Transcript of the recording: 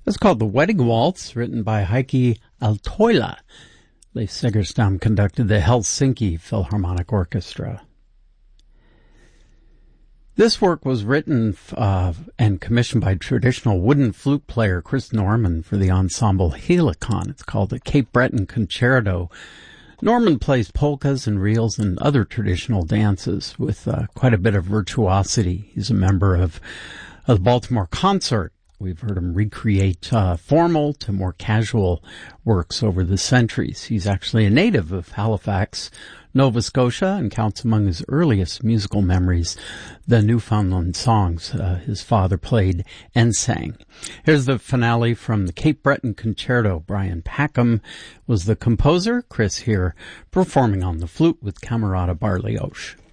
It's called The Wedding Waltz, written by Heikki Aaltoila. Leif Segerstam conducted the Helsinki Philharmonic Orchestra. This work was written and commissioned by traditional wooden flute player Chris Norman for the ensemble Helicon. It's called the Cape Breton Concerto. Norman plays polkas and reels and other traditional dances with quite a bit of virtuosity. He's a member of the Baltimore Consort. We've heard him recreate formal to more casual works over the centuries. He's actually a native of Halifax, Nova Scotia, and counts among his earliest musical memories the Newfoundland songs his father played and sang. Here's the finale from the Cape Breton Concerto. Brian Packham was the composer. Chris here performing on the flute with Camerata Barley Osh.